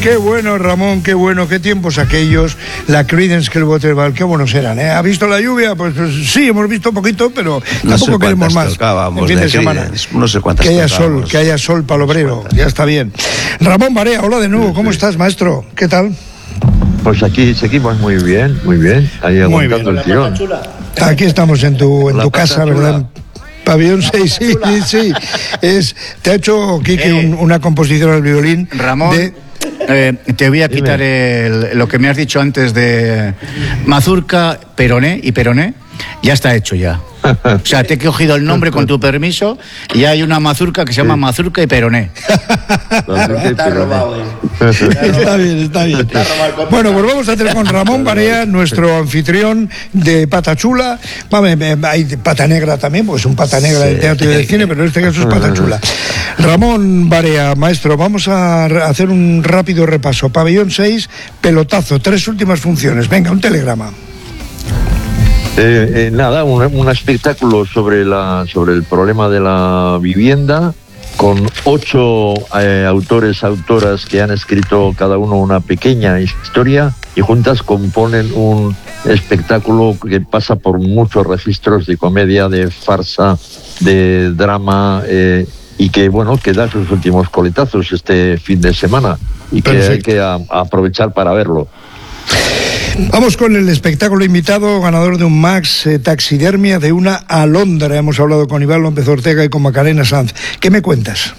Qué bueno, Ramón, qué bueno, qué tiempos aquellos. La Creedence Clearwater Revival, qué buenos eran, ¿eh? ¿Ha visto la lluvia? Pues sí, hemos visto poquito, pero tampoco queremos más. En fin de semana. No sé cuántas. Que haya sol para el obrero, ya está bien. Ramón Barea, hola de nuevo, ¿cómo estás, maestro? ¿Qué tal? Pues aquí seguimos muy bien, ahí aguantando el tirón. Aquí estamos en tu casa, ¿verdad? Pabellón 6, sí. Te ha hecho Quique una composición al violín. Ramón, te voy a quitar lo que me has dicho antes de mazurca, peroné y peroné. Ya está hecho ya. O sea, te he cogido el nombre con tu permiso y hay una mazurca que se llama mazurca y peroné. Está robado. Está bien. Bueno, pues vamos a hacer con Ramón Barea, nuestro anfitrión de Pata Chula. Hay Pata Negra también, pues un Pata Negra del teatro y del cine, pero en este caso es Pata Chula. Ramón Barea, maestro, vamos a hacer un rápido repaso. Pabellón 6, pelotazo, 3 últimas funciones. Venga, un telegrama. Nada, un espectáculo sobre el problema de la vivienda, con 8 autoras que han escrito cada uno una pequeña historia y juntas componen un espectáculo que pasa por muchos registros de comedia, de farsa, de drama, y que da sus últimos coletazos este fin de semana y que hay que aprovechar para verlo. Vamos con el espectáculo invitado, ganador de un Max Taxidermia de una alondra. Hemos hablado con Iván López Ortega y con Macarena Sanz. ¿Qué me cuentas?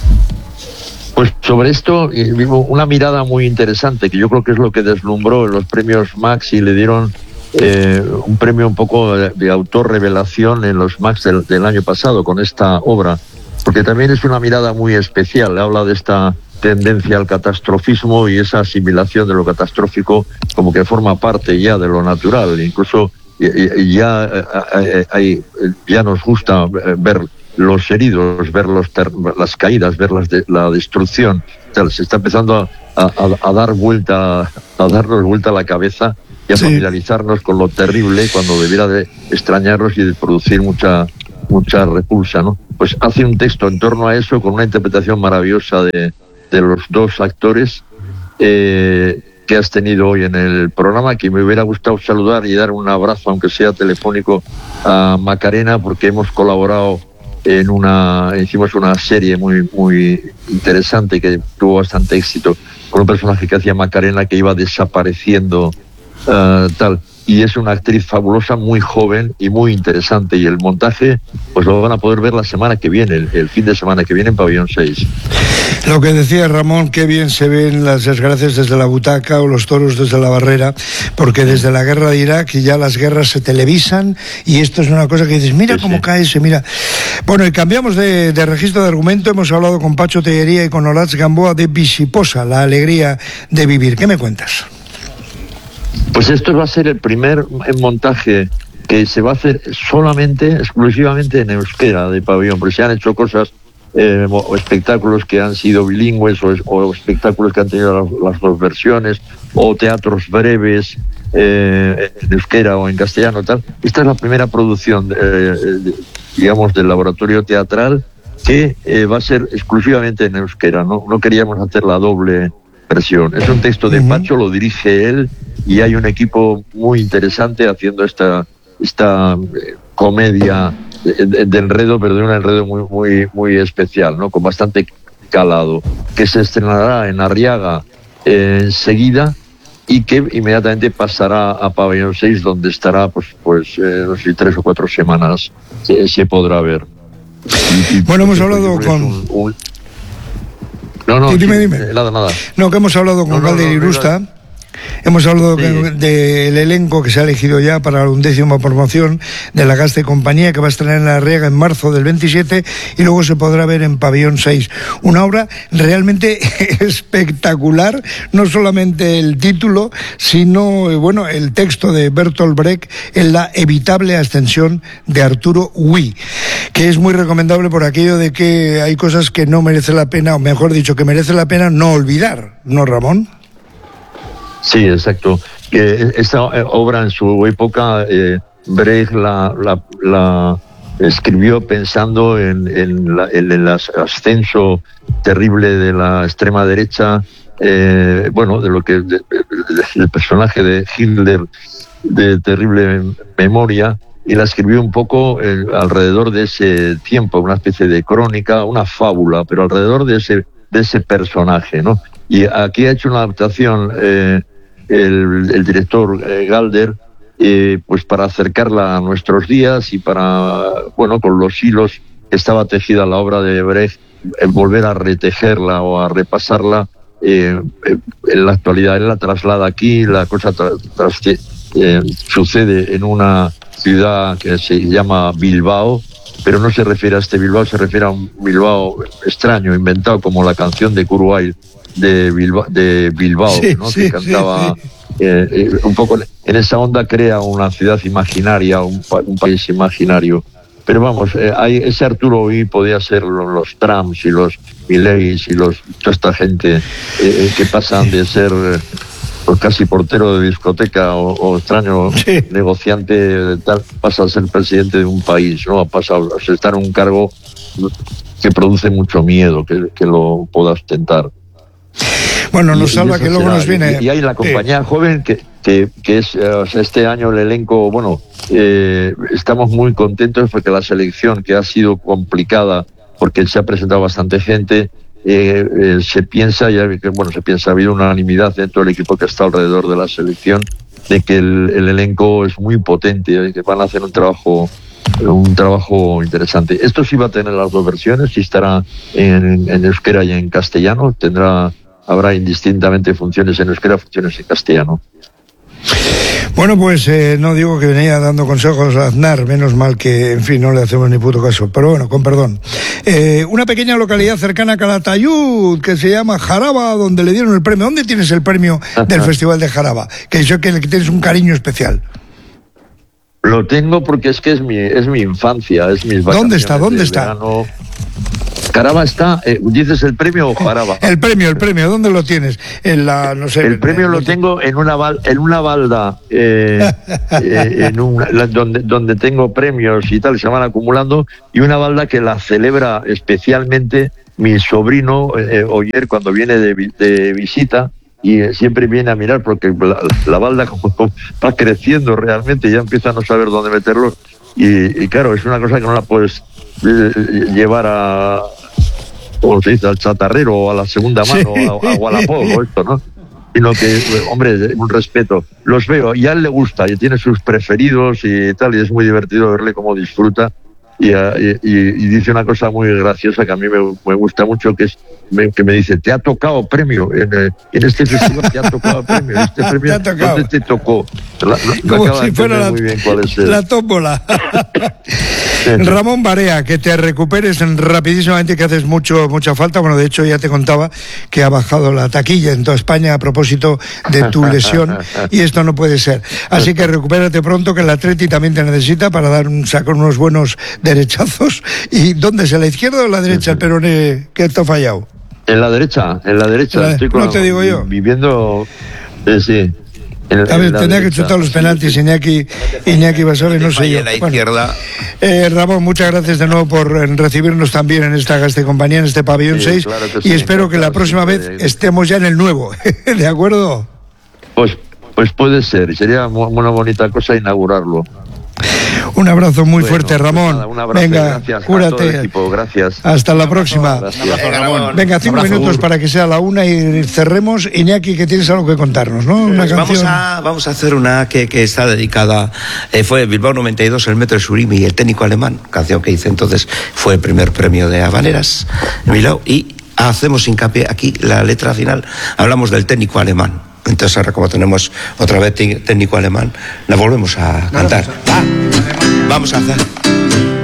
Pues sobre esto, una mirada muy interesante, que yo creo que es lo que deslumbró en los premios Max y le dieron un premio un poco de autor revelación en los Max del año pasado con esta obra, porque también es una mirada muy especial. Habla de esta tendencia al catastrofismo y esa asimilación de lo catastrófico como que forma parte ya de lo natural. Incluso ya nos gusta ver los heridos, ver las caídas, ver la destrucción. Se está empezando a darnos vuelta a la cabeza y a familiarizarnos con lo terrible cuando debiera de extrañarnos y de producir mucha repulsa, ¿no? Pues hace un texto en torno a eso con una interpretación maravillosa de los 2 actores que has tenido hoy en el programa, que me hubiera gustado saludar y dar un abrazo, aunque sea telefónico, a Macarena, porque hemos colaborado hicimos una serie muy, muy interesante que tuvo bastante éxito, con un personaje que hacía Macarena que iba desapareciendo, y es una actriz fabulosa, muy joven y muy interesante, y el montaje pues lo van a poder ver la semana que viene, el fin de semana que viene en Pabellón 6. Lo que decía Ramón, qué bien se ven las desgracias desde la butaca o los toros desde la barrera, porque desde la guerra de Irak ya las guerras se televisan y esto es una cosa que dices, mira cómo cae ese, mira. Bueno, y cambiamos de registro de argumento. Hemos hablado con Pacho Tellería y con Olatz Gamboa de Visiposa, la alegría de vivir. ¿Qué me cuentas? Pues esto va a ser el primer montaje que se va a hacer exclusivamente en euskera de Pabellón, porque se han hecho cosas, o espectáculos que han sido bilingües, o espectáculos que han tenido las 2 versiones, o teatros breves en euskera o en castellano, tal. Esta es la primera producción, digamos, del laboratorio teatral que va a ser exclusivamente en euskera. No queríamos hacer la doble versión. Es un texto de Pacho, lo dirige él, y hay un equipo muy interesante haciendo esta comedia de enredo, pero de un enredo muy, muy, muy especial, ¿no? Con bastante calado, que se estrenará en Arriaga enseguida y que inmediatamente pasará a Pabellón 6, donde estará pues no sé, 3 o 4 semanas se podrá ver. Bueno, hemos hablado con... Dime. Nada. No, que hemos hablado con Galder Irusta. Hemos hablado del elenco que se ha elegido ya para la 11ª promoción de La Gasta y Compañía, que va a estrenar en La Riega en marzo del 27 y luego se podrá ver en Pabellón 6. Una obra realmente espectacular, no solamente el título, sino el texto de Bertolt Brecht en La evitable ascensión de Arturo Huy, que es muy recomendable por aquello de que hay cosas que no merece la pena, o mejor dicho, que merece la pena no olvidar, ¿no, Ramón? Sí, exacto. Esta obra en su época, Brecht la escribió pensando en el ascenso terrible de la extrema derecha bueno, de lo que el personaje de Hitler, de terrible memoria, y la escribió un poco alrededor de ese tiempo, una especie de crónica, una fábula, pero alrededor de ese personaje, ¿no? Y aquí ha hecho una adaptación el director Galder, pues para acercarla a nuestros días y para, bueno, con los hilos que estaba tejida la obra de Brecht, volver a retejerla o a repasarla en la actualidad. Él la traslada aquí, la cosa sucede en una ciudad que se llama Bilbao, pero no se refiere a este Bilbao, se refiere a un Bilbao extraño, inventado como la canción de Kurt Weill de Bilbao, sí, ¿no? Que cantaba un poco en esa onda, crea una ciudad imaginaria, un país imaginario. Pero vamos, ese Arturo Ui podía ser los Trumps y los Mileys y toda esta gente que pasan de ser pues casi portero de discoteca o extraño negociante, tal, pasa a ser presidente de un país, ¿no? Pasa a estar en un cargo que produce mucho miedo que lo pueda ostentar. Bueno, nos salva que luego nos viene. Y hay la compañía joven que es, o sea, este año el elenco, bueno, estamos muy contentos porque la selección, que ha sido complicada porque se ha presentado bastante gente, se piensa, ha habido unanimidad dentro del equipo que está alrededor de la selección, de que el elenco es muy potente, que van a hacer un trabajo interesante. Esto sí va a tener las dos versiones, sí estará en euskera y en castellano, habrá indistintamente funciones en euskera, funciones en castellano. Bueno, pues no digo que venía dando consejos a Aznar, menos mal que, en fin, no le hacemos ni puto caso, pero bueno, con perdón. Una pequeña localidad cercana a Calatayud, que se llama Jaraba, donde le dieron el premio. ¿Dónde tienes el premio del Festival de Jaraba? Que yo que tienes un cariño especial. Lo tengo porque es mi infancia, es mis vacaciones. ¿Dónde está? Jaraba está, ¿dices el premio o Jaraba? El premio, ¿dónde lo tienes? En la, no sé. El premio lo tengo en una balda, donde tengo premios y tal, se van acumulando, y una balda que la celebra especialmente mi sobrino Oyer cuando viene de visita, y siempre viene a mirar porque la balda como va creciendo realmente, ya empieza a no saber dónde meterlo, y claro, es una cosa que no la puedes llevar a, como se dice, al chatarrero o a la segunda mano, sí, a Wallapop o esto, ¿no? Sino que, hombre, un respeto. Los veo, y a él le gusta, y tiene sus preferidos y tal, y es muy divertido verle cómo disfruta. Y dice una cosa muy graciosa que a mí me gusta mucho, que me dice: te ha tocado premio en este festival, te ha tocado premio, este premio, ¿dónde te tocó? Como si fuera la tómbola. Ramón Barea, que te recuperes rapidísimamente, que haces mucha falta. Bueno, de hecho ya te contaba que ha bajado la taquilla en toda España a propósito de tu lesión, y esto no puede ser. Así que recupérate pronto, que el Atleti también te necesita para dar unos buenos derechazos. ¿Y dónde es? ¿A la izquierda o a la derecha el Peroné que te ha fallado? En la derecha. Estoy no te digo yo. Viviendo, sí. A ver, tendría que chutar los penaltis Iñaki Basabe, no sé yo. La izquierda. Ramón, muchas gracias de nuevo por recibirnos también en esta Gastecompañía, en este pabellón 6, claro y espero que la próxima vez estemos ya en el nuevo, ¿de acuerdo? Pues puede ser, sería una bonita cosa inaugurarlo. Un abrazo muy fuerte, Ramón. Pues nada, un abrazo. Venga, gracias cúrate. A todo el equipo. Gracias. Hasta la próxima. Gracias. Venga, 5 minutos para que sea la 1 y cerremos. Iñaki, que tienes algo que contarnos, ¿no? Una canción. Vamos a hacer una que está dedicada. Fue Bilbao 92, el Metro Surimi y el Técnico Alemán, canción que hice entonces, fue el primer premio de Habaneras en Bilbao, y hacemos hincapié aquí la letra final. Hablamos del Técnico Alemán. Entonces ahora, como tenemos otra vez Técnico Alemán, la volvemos a cantar. Vamos a hacer.